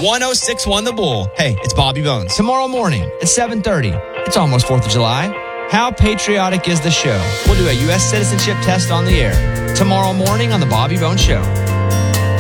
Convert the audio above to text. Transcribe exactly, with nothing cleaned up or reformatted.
one oh six point one The Bull. Hey, it's Bobby Bones. Tomorrow morning at seven thirty. It's almost fourth of July. How patriotic is the show? We'll do a U S citizenship test on the air tomorrow morning on The Bobby Bones Show.